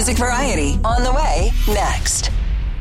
Music Variety on the way next.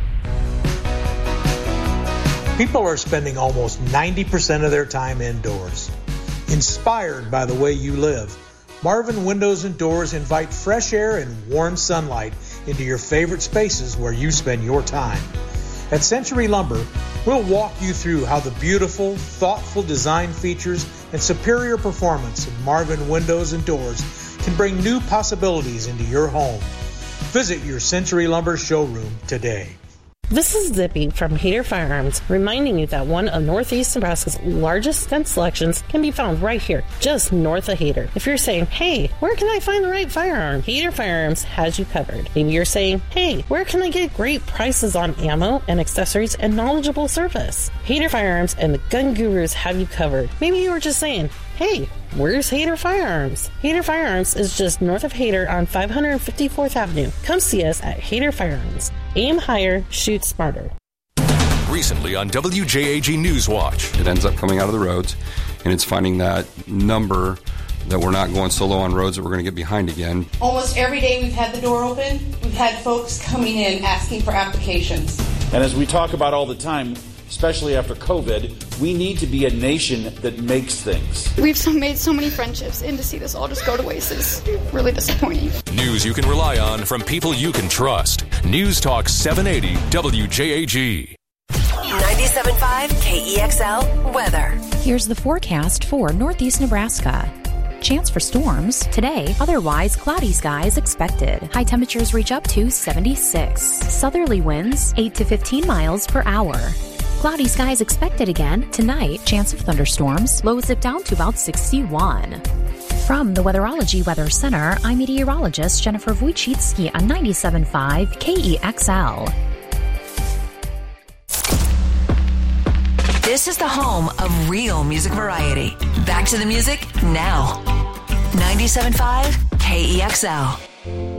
People are spending almost 90% of their time indoors. Inspired by the way you live, Marvin Windows and Doors invite fresh air and warm sunlight into your favorite spaces where you spend your time. At Century Lumber, we'll walk you through how the beautiful, thoughtful design features and superior performance of Marvin Windows and Doors can bring new possibilities into your home. Visit your Century Lumber showroom today. This is Zippy from Hader Firearms, reminding you that one of Northeast Nebraska's largest gun selections can be found right here, just north of Hader. If you're saying, hey, where can I find the right firearm? Hader Firearms has you covered. Maybe you're saying, hey, where can I get great prices on ammo and accessories and knowledgeable service? Hader Firearms and the Gun Gurus have you covered. Maybe you were just saying, hey, where's Hader Firearms? Hader Firearms is just north of Hader on 554th Avenue. Come see us at Hader Firearms. Aim higher, shoot smarter. Recently on WJAG Newswatch. It ends up coming out of the roads, and it's finding that number that we're not going so low on roads that we're going to get behind again. Almost every day we've had the door open, we've had folks coming in asking for applications. And as we talk about all the time, especially after COVID, we need to be a nation that makes things. We've made so many friendships, and to see this all just go to waste is really disappointing. News you can rely on from people you can trust. News Talk 780 WJAG. 97.5 KEXL weather. Here's the forecast for Northeast Nebraska. Chance for storms today, otherwise cloudy skies expected. High temperatures reach up to 76. Southerly winds 8 to 15 miles per hour. Cloudy skies expected again tonight. Chance of thunderstorms. Lows zip down to about 61. From the Weatherology Weather Center, I'm meteorologist Jennifer Wojcicki on 97.5 KEXL. This is the home of real music variety. Back to the music now. 97.5 KEXL.